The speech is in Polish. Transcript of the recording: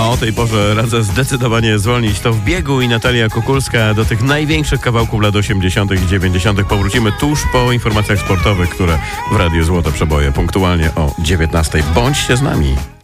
A o tej porze radzę zdecydowanie zwolnić to w biegu i Natalia Kukulska do tych największych kawałków lat 80. i 90. powrócimy tuż po informacjach sportowych, które w Radiu Złote Przeboje punktualnie o 19. Bądźcie z nami.